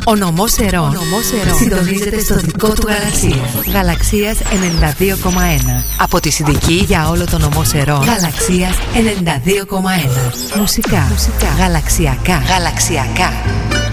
Ο νομός Ερών συντονίζεται στο δικό του Γαλαξίας. Γαλαξίας 92,1. Από τη Συνδική για όλο το νομό Ερών. Γαλαξίας 92,1. Μουσικά. Γαλαξιακά.